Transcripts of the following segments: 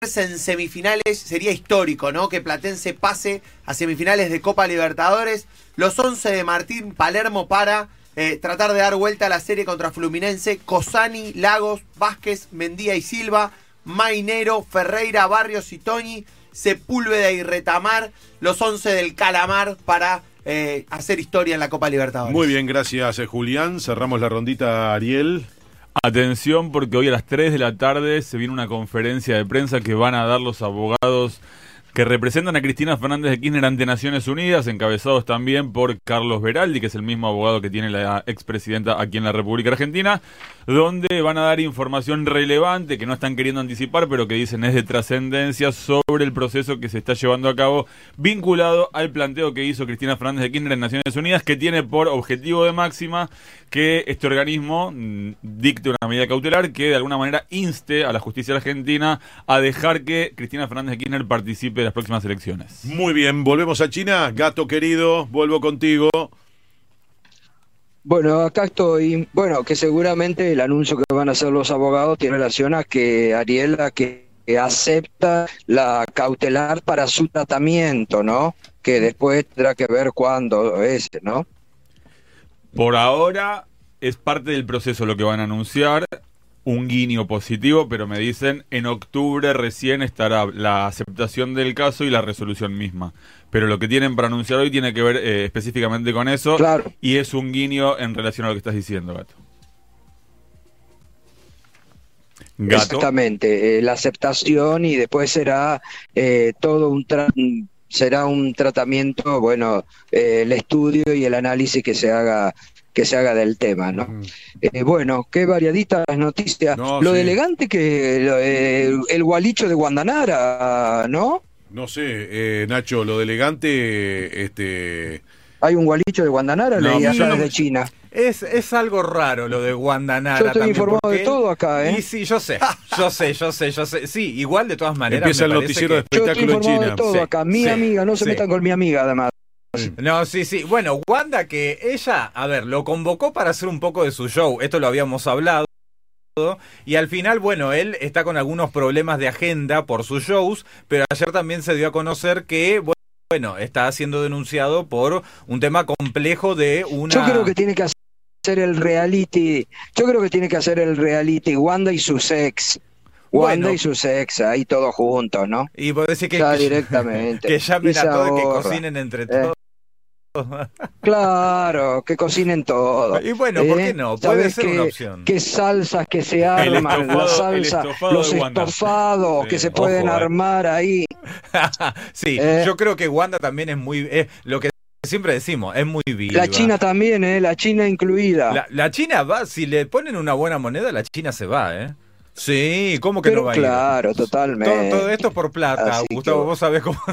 en semifinales sería histórico, ¿no? Que Platense pase a semifinales de Copa Libertadores. Los 11 de Martín Palermo para tratar de dar vuelta a la serie contra Fluminense: Cosani, Lagos, Vázquez, Mendía y Silva, Mainero, Ferreira, Barrios y Toñi, Sepúlveda y Retamar. Los 11 del Calamar para hacer historia en la Copa Libertadores. Muy bien, gracias Julián. Cerramos la rondita, Ariel. Atención, porque hoy a las 3 de la tarde se viene una conferencia de prensa que van a dar los abogados que representan a Cristina Fernández de Kirchner ante Naciones Unidas, encabezados también por Carlos Beraldi, que es el mismo abogado que tiene la expresidenta aquí en la República Argentina, donde van a dar información relevante que no están queriendo anticipar, pero que dicen es de trascendencia sobre el proceso que se está llevando a cabo vinculado al planteo que hizo Cristina Fernández de Kirchner en Naciones Unidas, que tiene por objetivo de máxima que este organismo dicte una medida cautelar que de alguna manera inste a la justicia argentina a dejar que Cristina Fernández de Kirchner participe de las próximas elecciones. Muy bien, volvemos a China. Gato querido, vuelvo contigo. Bueno, acá estoy. Bueno, que seguramente el anuncio que van a hacer los abogados tiene relación a que Ariela que acepta la cautelar para su tratamiento, ¿no? Que después tendrá que ver cuándo es, ¿no? Por ahora es parte del proceso lo que van a anunciar, un guiño positivo, pero me dicen en octubre recién estará la aceptación del caso y la resolución misma. Pero lo que tienen para anunciar hoy tiene que ver específicamente con eso, claro. Y es un guiño en relación a lo que estás diciendo, Gato. Exactamente, la aceptación y después será todo será un tratamiento, bueno, el estudio y el análisis que se haga del tema, ¿no? Bueno, qué variaditas noticias. No, lo de elegante que el gualicho de Guandanara, ¿no? No sé, Nacho, lo de elegante, Hay un gualicho de Guandanara, leí allá desde China. Es algo raro lo de Guandanara. Yo estoy informado de todo acá, ¿eh? Y sí, yo sé. Sí, igual de todas maneras. Empieza el noticiero de espectáculo en China. Yo estoy informado de todo acá. Mi amiga, no se metan con mi amiga, además. No, sí. Bueno, Wanda, que ella, a ver, lo convocó para hacer un poco de su show. Esto lo habíamos hablado. Y al final, bueno, él está con algunos problemas de agenda por sus shows, pero ayer también se dio a conocer que, bueno, está siendo denunciado por un tema complejo de una... Yo creo que tiene que hacer el reality. Wanda y sus ex. Wanda y sus ex, ahí todos juntos, ¿no? Y puede decir que ya directamente. Que llamen a todos, que cocinen entre todos. Claro, que cocinen todo. Y bueno, ¿por qué no? Puede ser una opción. Qué salsas que se arman, los estofados que se pueden armar ahí. Sí, yo creo que Wanda también es muy... lo que siempre decimos, es muy viva. La China también, la China incluida. La China va, si le ponen una buena moneda, la China se va, Sí, ¿cómo que no va a ir? Claro, totalmente. Todo esto es por plata, así Gustavo, vos sabés cómo...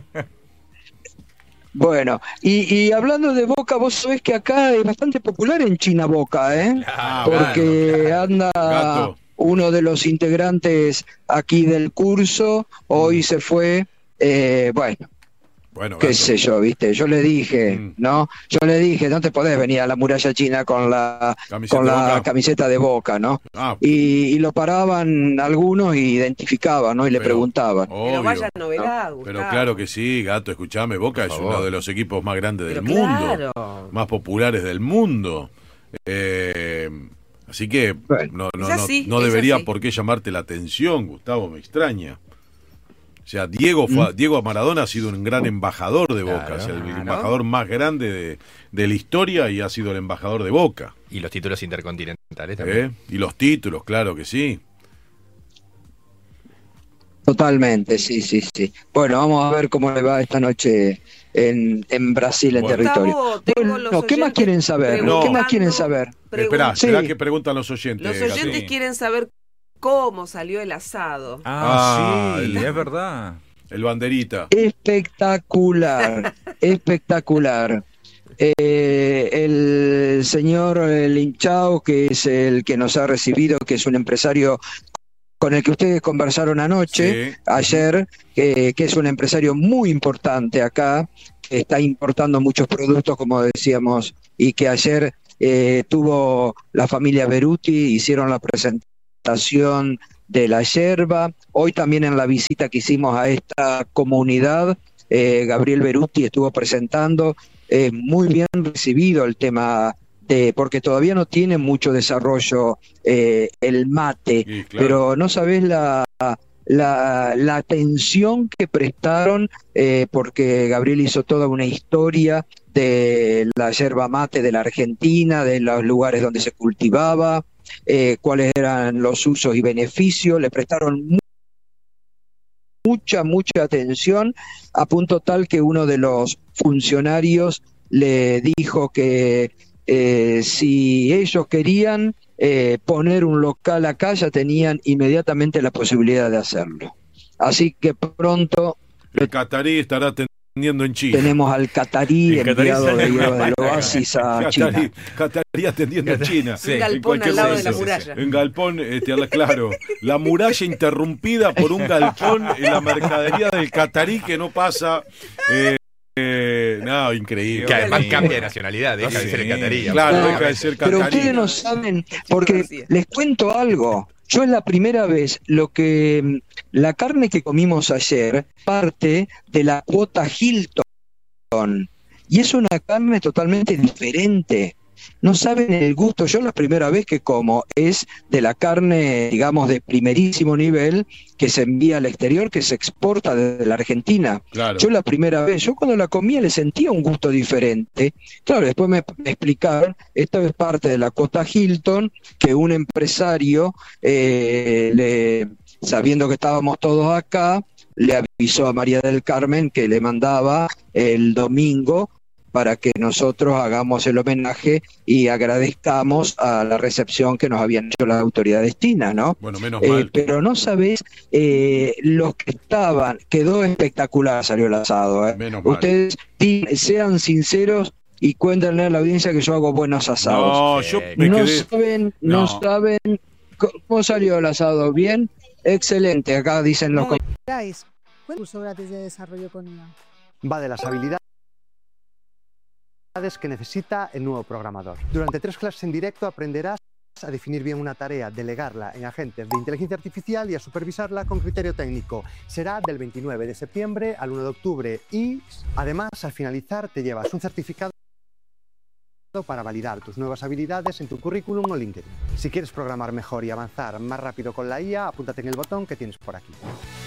Bueno, y hablando de Boca, vos sabés que acá es bastante popular en China Boca, porque anda Gato. Uno de los integrantes aquí del curso, hoy se fue, bueno, qué sé yo, viste, yo le dije, no te podés venir a la muralla china con la camiseta de Boca, ¿no? Y lo paraban algunos y identificaban, ¿no? Y le preguntaban. Pero vaya novedad, Gustavo. Pero claro que sí, Gato, escuchame, Boca es uno de los equipos más grandes del mundo, más populares del mundo. Así que no debería por qué llamarte la atención, Gustavo, me extraña. O sea, Diego Maradona ha sido un gran embajador de Boca, el embajador más grande de la historia y ha sido el embajador de Boca. Y los títulos intercontinentales también. Y los títulos, claro que sí. Totalmente, sí. Bueno, vamos a ver cómo le va esta noche en Brasil, en territorio. ¿Qué más quieren saber? ¿Qué más quieren saber? Esperá que preguntan los oyentes. Los oyentes quieren saber cómo salió el asado. Sí, es verdad. El banderita. Espectacular. El señor Lin Chao, que es el que nos ha recibido, que es un empresario con el que ustedes conversaron ayer, que es un empresario muy importante acá, que está importando muchos productos, como decíamos, y que ayer tuvo la familia Beruti, hicieron la presentación la yerba. Hoy también en la visita que hicimos a esta comunidad, Gabriel Beruti estuvo presentando, muy bien recibido el tema porque todavía no tiene mucho desarrollo el mate, sí, claro. Pero no sabés la atención que prestaron, porque Gabriel hizo toda una historia de la yerba mate de la Argentina, de los lugares donde se cultivaba, cuáles eran los usos y beneficios. Le prestaron mucha atención, a punto tal que uno de los funcionarios le dijo que si ellos querían poner un local acá, ya tenían inmediatamente la posibilidad de hacerlo. Así que pronto el catarí estará atendiendo en China. Tenemos al catarí enviado del Oasis a China. Catarí atendiendo en China. Sí. Un galpón al lado de la muralla. En galpón, claro, la muralla interrumpida por un galpón en la mercadería del catarí que no pasa. No, increíble. Que además cambia de nacionalidad, deja de ser catarí. Claro, deja de ser catarí. Pero ustedes no saben, porque les cuento algo. Yo es la primera vez, la carne que comimos ayer parte de la cuota Hilton, y es una carne totalmente diferente. No saben el gusto. Yo la primera vez que como es de la carne, digamos, de primerísimo nivel, que se envía al exterior, que se exporta desde la Argentina. Claro. Yo la primera vez, yo cuando la comía le sentía un gusto diferente. Claro, después me explicaron, esta es parte de la cuota Hilton, que un empresario, sabiendo que estábamos todos acá, le avisó a María del Carmen que le mandaba el domingo para que nosotros hagamos el homenaje y agradezcamos a la recepción que nos habían hecho las autoridades chinas, ¿no? Bueno, menos mal. Pero no sabés, los que estaban, quedó espectacular, salió el asado. Menos Ustedes sean sinceros y cuéntenle a la audiencia que yo hago buenos asados. No, yo me quedé... No saben cómo salió el asado. ¿Bien? Excelente, acá dicen los comentarios. Curso gratis de desarrollo con IA. Va de las habilidades que necesita el nuevo programador. Durante 3 clases en directo aprenderás a definir bien una tarea, delegarla en agentes de inteligencia artificial y a supervisarla con criterio técnico. Será del 29 de septiembre al 1 de octubre y, además, al finalizar te llevas un certificado para validar tus nuevas habilidades en tu currículum o LinkedIn. Si quieres programar mejor y avanzar más rápido con la IA, apúntate en el botón que tienes por aquí.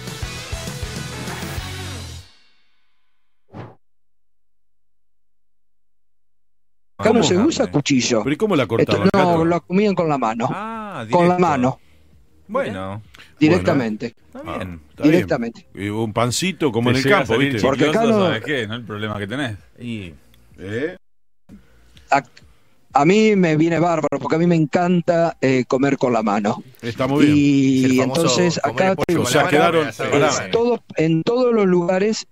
Acá no se usa cuchillo. ¿Pero y cómo la cortaban? No, lo comían con la mano. Con la mano. Bueno. Directamente. Está bien. Directamente. Y un pancito como en el campo, ¿viste? Porque acá no... ¿Sabes qué? No es el problema que tenés. A mí me viene bárbaro, porque a mí me encanta comer con la mano. Está muy bien. Y entonces acá o sea, quedaron en todos los lugares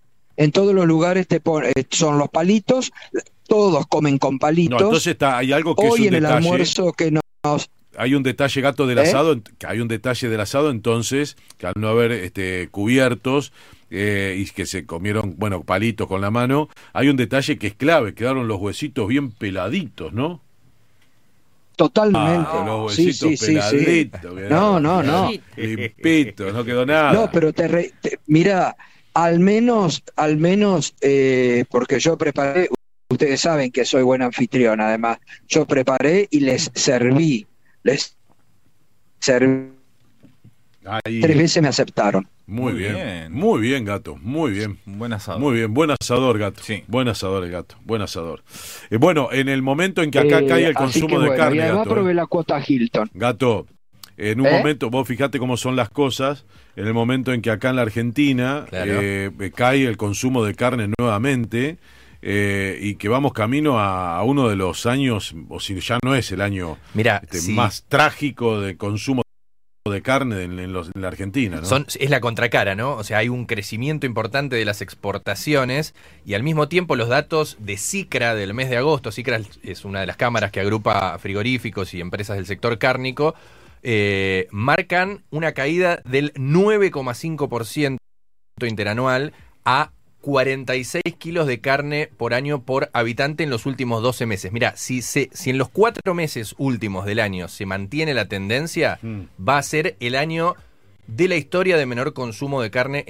son los palitos. Todos comen con palitos. No, entonces hay algo que hoy es un en detalle. El almuerzo que nos... Hay un detalle, Gato, del asado, que hay un detalle del asado, entonces, que al no haber cubiertos y que se comieron, palitos con la mano, hay un detalle que es clave, quedaron los huesitos bien peladitos, ¿no? Totalmente. Los huesitos peladitos. Sí. No. Limpitos, no quedó nada. No, pero mira, al menos, porque yo preparé... Ustedes saben que soy buen anfitrión, además. Yo preparé y les serví. 3 veces me aceptaron. Muy bien, Gato, muy bien. Buen asador. Muy bien, buen asador, Gato. Sí. Buen asador el Gato, buen asador. En el momento en que acá cae el consumo de carne, y además Gato. probé la cuota Hilton. Gato, en un momento, vos fijate cómo son las cosas, en el momento en que acá en la Argentina cae el consumo de carne nuevamente, y que vamos camino a uno de los años, o si ya no es el año más trágico de consumo de carne en la Argentina, ¿no? Es la contracara, ¿no? O sea, hay un crecimiento importante de las exportaciones y al mismo tiempo los datos de SICRA del mes de agosto, SICRA es una de las cámaras que agrupa frigoríficos y empresas del sector cárnico, marcan una caída del 9,5% interanual a 46 kilos de carne por año por habitante en los últimos 12 meses. Mira, si en los 4 meses últimos del año se mantiene la tendencia, va a ser el año de la historia de menor consumo de carne